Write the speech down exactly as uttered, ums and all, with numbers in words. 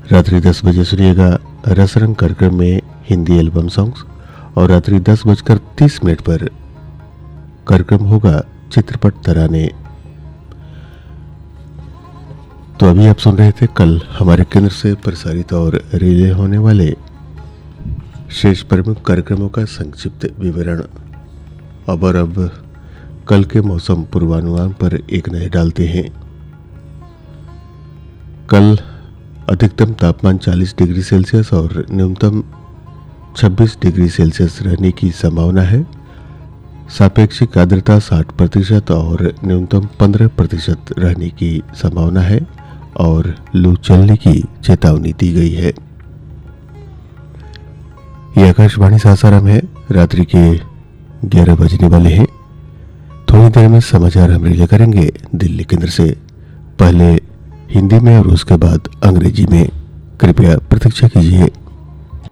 रात्रि दस बजे सुनिएगा रसरंग कार्यक्रम में हिंदी एल्बम सॉन्ग्स और रात्रि दस बजकर तीस मिनट पर कार्यक्रम होगा चित्रपट तराने। तो अभी आप सुन रहे थे कल हमारे केंद्र से प्रसारित और रिले होने वाले शेष प्रमुख कार्यक्रमों का संक्षिप्त विवरण। अब और अब कल के मौसम पूर्वानुमान पर एक नजर डालते हैं। कल अधिकतम तापमान चालीस डिग्री सेल्सियस और न्यूनतम छब्बीस डिग्री सेल्सियस रहने की संभावना है। सापेक्षिक आर्द्रता साठ प्रतिशत और न्यूनतम पंद्रह प्रतिशत रहने की संभावना है और लू चलने की चेतावनी दी गई है। ये आकाशवाणी सासाराम है। रात्रि के ग्यारह बजने वाले हैं। थोड़ी देर में समाचार हम रिले करेंगे दिल्ली केंद्र से, पहले हिंदी में और उसके बाद अंग्रेजी में। कृपया प्रतीक्षा कीजिए।